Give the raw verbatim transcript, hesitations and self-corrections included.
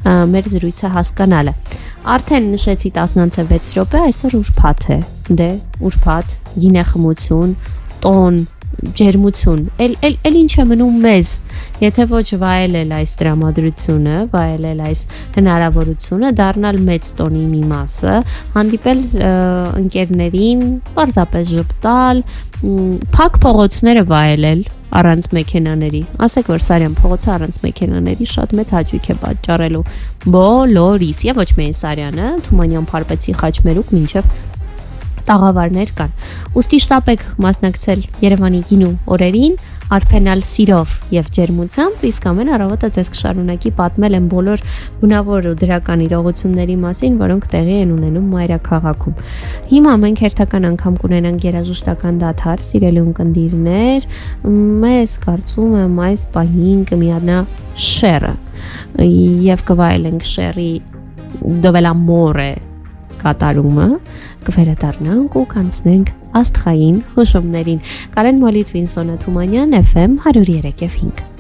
մեր զրույցը հասկանալը։ Արդեն նշեցի տասնանցը վեց րոպե, այսօր ուրբաթ է, դե ուրբաթ, գինե խմություն, տոն, ջերմություն, էլ էլ էլ ինչ է մնում մեզ, եթե ոչ վայելել այս տրամադրությունը, վայելել այս հնարավորությունը, դառնալ մեծ տոնի մի մասը, հանդիպել ընկերներին, պարզապես ժպտալ, փակ փողոցները վայելել առանց մեքենաների, ասեք որ Սարյան փողոցը առանց մեքենաների շատ մեծ հաճույք է պատճառելու բոլորիս, եւ ոչ միայն Սարյանը, Թումանյան Փարպեցի Խաչմերուկ մինչև տաղավարներ կան։ Ուստի շտապեք մասնակցել Երևանի գինու օրերին, արփենալ սիրով եւ ջերմությամբ, իսկ ամեն առավոտը ձեզ կշարունակի պատմել են բոլոր գունավոր ու դրական իրողությունների մասին, որոնք տեղի են ունենում մայրաքաղաքում։ Հիմա մենք հերթական անգամ կունենանք երաժշտական դադար, սիրելի ունկնդիրներ, մեզ կարծում եմ այս պահին կմիանա Շերը եւ կվայելենք Շերի Դովելամորե կատարումը, կվերադառնանք ու կանցնենք աստղային հուշումներին։ Կարեն Մոլիտվին, Սոնա Թումանյան, Էֆ Էմ one oh three point five